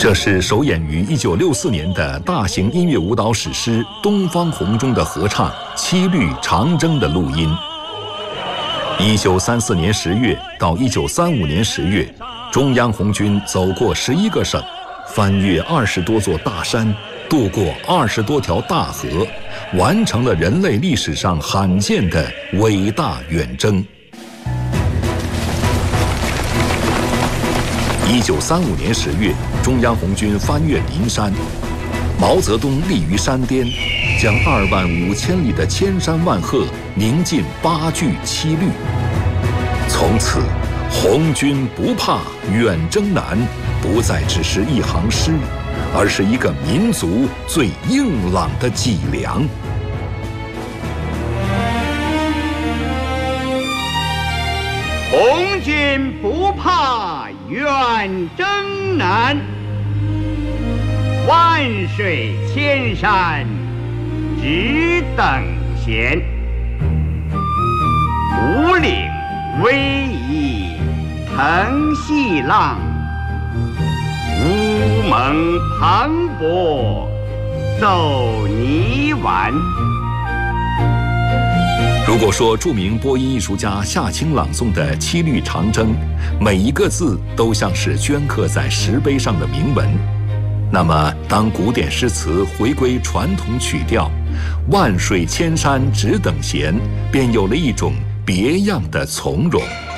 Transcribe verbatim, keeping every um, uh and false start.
这是首演于一九六四年的大型音乐舞蹈史诗《东方红》中的合唱《七律长征》的录音。一九三四年十月到一九三五年十月，中央红军走过十一个省，翻越二十多座大山，渡过二十多条大河，完成了人类历史上罕见的伟大远征。一九三五年十月，中央红军翻越灵山，毛泽东立于山巅，将二万五千里的千山万壑凝进八句七律。从此，红军不怕远征难，不再只是一行诗，而是一个民族最硬朗的脊梁。 红军不怕远征难，万水千山只等闲。五岭逶迤腾细浪，乌蒙磅礴奏泥丸。 如果说著名播音艺术家夏青朗诵的《七律长征》，每一个字都像是镌刻在石碑上的铭文，那么当古典诗词回归传统曲调，万水千山只等闲，便有了一种别样的从容。